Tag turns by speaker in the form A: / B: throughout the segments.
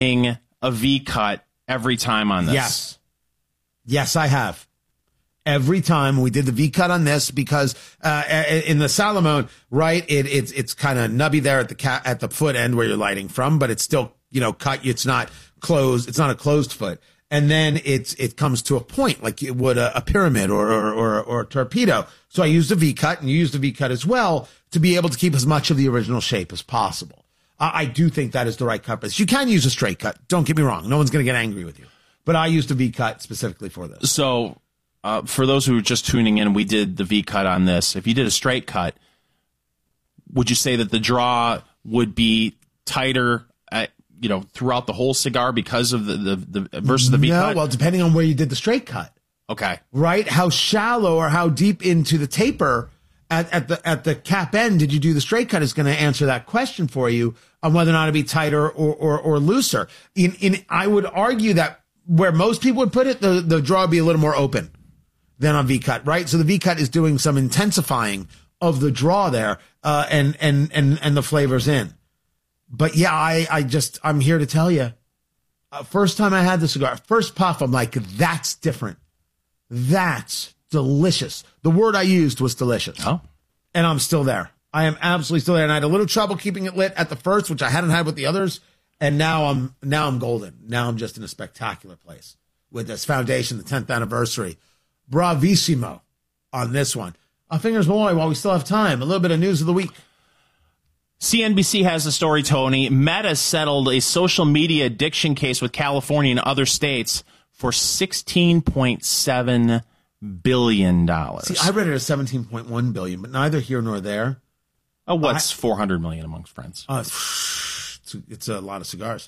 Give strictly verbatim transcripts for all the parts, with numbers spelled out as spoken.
A: a V-cut every time on this.
B: Yes. Yes, I have. Every time we did the V-cut on this, because uh, in the Salomon, right, it, it's it's kind of nubby there at the ca- at the foot end where you're lighting from, but it's still, you know, cut. It's not closed. It's not a closed foot. And then it's it comes to a point like it would a, a pyramid or, or or or a torpedo. So I used a V-cut, and you used a V-cut as well to be able to keep as much of the original shape as possible. I, I do think that is the right cut. But you can use a straight cut. Don't get me wrong. No one's going to get angry with you. But I used a V-cut specifically for this.
A: So uh, for those who are just tuning in, we did the V-cut on this. If you did a straight cut, would you say that the draw would be tighter at, you know, throughout the whole cigar because of the, the, the versus the V-cut?
B: No, well, depending on where you did the straight cut.
A: Okay.
B: Right? How shallow or how deep into the taper at, at the at the cap end did you do the straight cut is going to answer that question for you on whether or not it'd be tighter or, or, or looser. In, in, I would argue that where most people would put it, the, the draw would be a little more open than on V-cut, right? So the V-cut is doing some intensifying of the draw there, uh, and, and, and, and the flavors in. But yeah, I, I just, I'm here to tell you, uh, first time I had the cigar, first puff, I'm like, that's different. That's delicious. The word I used was delicious.
A: Oh.
B: And I'm still there. I am absolutely still there. And I had a little trouble keeping it lit at the first, which I hadn't had with the others. And now I'm now I'm golden. Now I'm just in a spectacular place with this foundation, the tenth anniversary. Bravissimo on this one. Uh, fingers Malloy, while we still have time, a little bit of news of the week.
A: C N B C has a story, Tony. Meta settled a social media addiction case with California and other states for sixteen point seven billion dollars.
B: See, I read it as seventeen point one billion dollars, but neither here nor there.
A: Oh, what's I, four hundred million dollars amongst friends?
B: Uh, It's, it's a lot of cigars.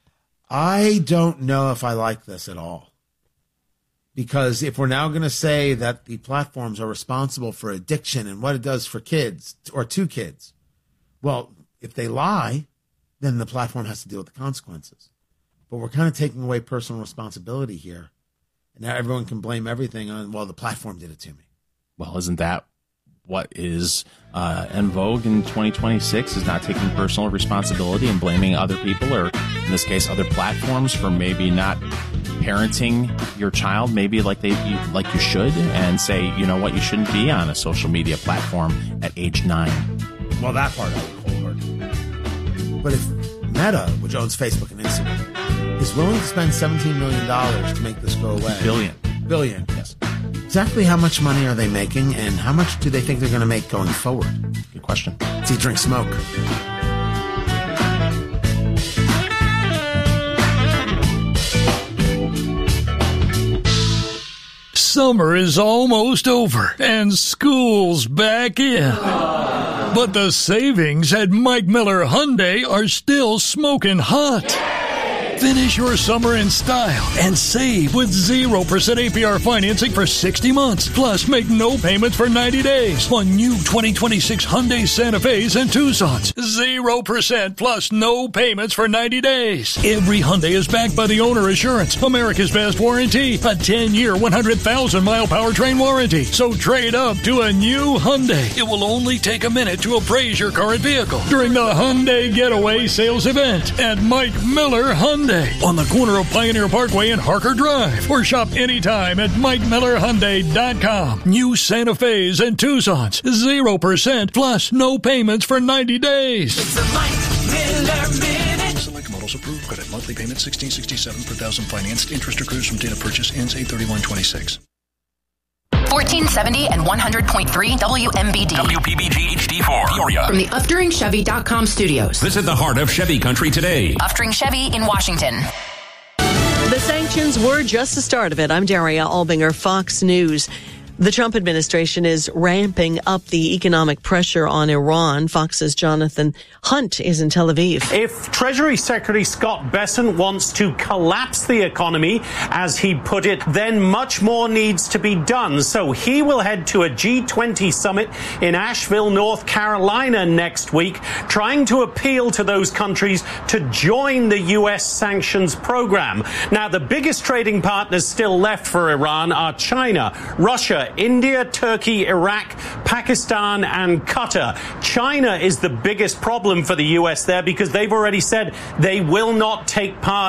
B: I don't know if I like this at all. Because if we're now going to say that the platforms are responsible for addiction and what it does for kids or to kids, well, if they lie, then the platform has to deal with the consequences. But we're kind of taking away personal responsibility here. And now everyone can blame everything on, well, the platform did it to me.
A: Well, isn't that what is uh, en vogue in twenty twenty-six, is not taking personal responsibility and blaming other people, or in this case, other platforms, for maybe not parenting your child maybe like they you, like you should, and say, you know what, you shouldn't be on a social media platform at age nine.
B: Well, that part I would wholeheartedly. But if Meta, which owns Facebook and Instagram, is willing to spend seventeen million dollars to make this go away.
A: Billion.
B: Billion, yes. Exactly how much money are they making, and how much do they think they're going to make going forward?
A: Good question.
B: See, drink smoke.
C: Summer is almost over, and school's back in. But the savings at Mike Miller Hyundai are still smoking hot. Finish your summer in style and save with zero percent A P R financing for sixty months. Plus, make no payments for ninety days on new twenty twenty-six Hyundai Santa Fe's and Tucson's. zero percent plus no payments for ninety days. Every Hyundai is backed by the Owner Assurance, America's best warranty, a ten-year, one hundred thousand mile powertrain warranty. So trade up to a new Hyundai. It will only take a minute to appraise your current vehicle during the Hyundai Getaway Sales Event at Mike Miller Hyundai on the corner of Pioneer Parkway and Harker Drive, or shop anytime at mike miller hyundai dot com. New Santa Fe's and Tucson's, zero percent plus no payments for ninety days.
D: It's a Mike Miller Minute.
E: Select models approved. Credit monthly payment sixteen sixty-seven per thousand financed. Interest accrues from date of purchase. Ends eight thirty-one twenty-six.
F: fourteen seventy and one hundred point three W M B D.
G: W P B G H D four. Peoria.
F: From the Uftring Chevy dot com studios.
G: Visit the heart of Chevy country today.
F: Uftring Chevy in Washington.
H: The sanctions were just the start of it. I'm Daria Albinger, Fox News. The Trump administration is ramping up the economic pressure on Iran. Fox's Jonathan Hunt is in Tel Aviv.
I: If Treasury Secretary Scott Bessent wants to collapse the economy, as he put it, then much more needs to be done. So he will head to a G twenty summit in Asheville, North Carolina next week, trying to appeal to those countries to join the U S sanctions program. Now, the biggest trading partners still left for Iran are China, Russia, Russia, India, Turkey, Iraq, Pakistan, and Qatar. China is the biggest problem for the U S there because they've already said they will not take part